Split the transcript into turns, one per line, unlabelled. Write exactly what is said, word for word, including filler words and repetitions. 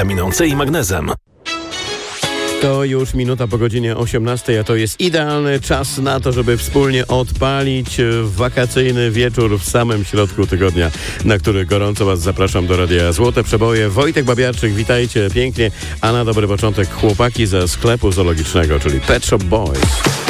witaminą C i magnezem.
To już minuta po godzinie osiemnastej, a to jest idealny czas na to, żeby wspólnie odpalić wakacyjny wieczór w samym środku tygodnia, na który gorąco Was zapraszam do Radia Złote Przeboje. Wojtek Babiarczyk, witajcie pięknie, a na dobry początek chłopaki ze sklepu zoologicznego, czyli Pet Shop Boys.